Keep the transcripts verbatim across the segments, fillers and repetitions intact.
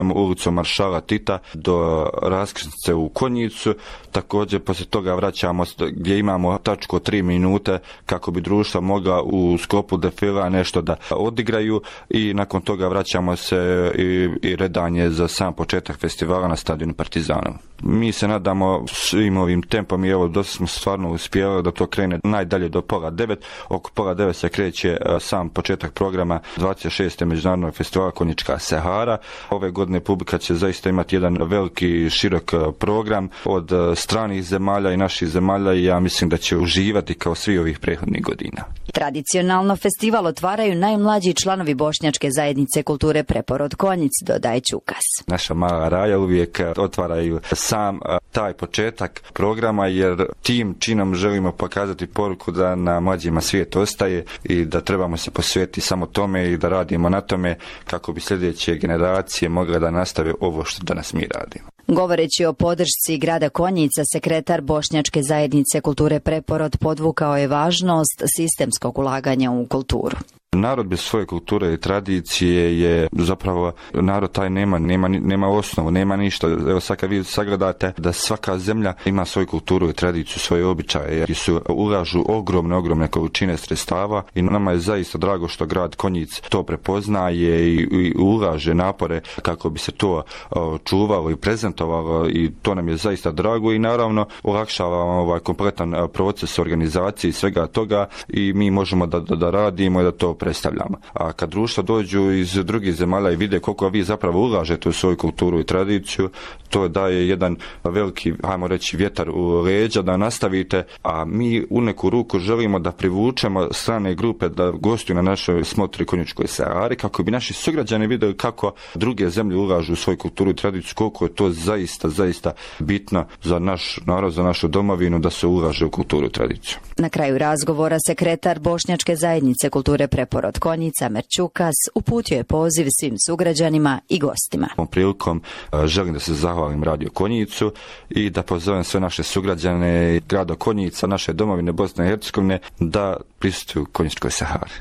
ulicom Maršala Tita do raskrsnice u Konjicu. Također poslije toga vraćamo gdje imamo tačku tri minute kako bi društva mogla u sklopu defila nešto da odigraju i nakon toga vraćamo se i, i redanje za sam početak festivala na stadionu Partizanov. Mi se nadamo svim ovim tempom i evo dosta smo stvarno uspjeli da to krene najdalje do pola devet. Oko pola devet se kreće sam početak programa dvadeset šestog Međunarodnog festivala Konjička Sahara. Ove godine publika će zaista imati jedan veliki širok program od stranih zemalja i naših zemalja i ja mislim da će uživati kao svi ovih prethodnih godina. Tradicionalno festival otvaraju najmlađi članovi Bošnjačke zajednice kulture Preporod Konjic, dodaje Čukas. Naša mala raja uvijek otvaraju sam taj početak programa jer tim činom želimo pokazati poruku da na mlađima svijet ostaje i da trebamo se posvetiti samo tome i da radimo na tome kako bi sljedeće generacije mogle da nastave ovo što danas mi radimo. Govoreći o podršci grada Konjica, sekretar Bošnjačke zajednice kulture Preporod podvukao je važnost sistemskog ulaganja u kulturu. Narod bez svoje kulture i tradicije je zapravo narod taj nema, nema, nema osnovu, nema ništa. Evo sad kad vi sagledate da svaka zemlja ima svoju kulturu i tradiciju, svoje običaje i su ulažu ogromne, ogromne količine sredstava i nama je zaista drago što grad Konjic to prepoznaje i, i ulaže napore kako bi se to čuvalo i prezentovalo i to nam je zaista drago i naravno olakšava ovaj kompletan proces organizacije i svega toga i mi možemo da, da, da radimo i da to predstavljamo. A kad društva dođu iz drugih zemalja i vide koliko vi zapravo ulažete u svoju kulturu i tradiciju, to daje jedan veliki, hajmo reći, vjetar u leđa da nastavite, a mi u neku ruku želimo da privučemo strane grupe da gostuju na našoj smotri Konjičkoj Sahari kako bi naši sugrađani vidjeli kako druge zemlje ulažu u svoju kulturu i tradiciju, koliko je to zaista, zaista bitno za naš narod, za našu domovinu da se ulaže u kulturu i tradiciju. Na kraju razgovora sekretar Bošnjačke zajednice kulture Preporod Konjica Amer Čukas uputio je poziv svim sugrađanima i gostima. Ovom prilikom želim da se zahvalim Radio Konjicu i da pozovem sve naše sugrađane grada Konjica, naše domovine Bosne i Hercegovine da prisustvuju Konjičkoj Sahari.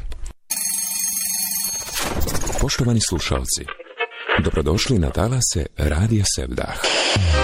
Poštovani slušalci, dobrodošli na talase Radija Sevdah.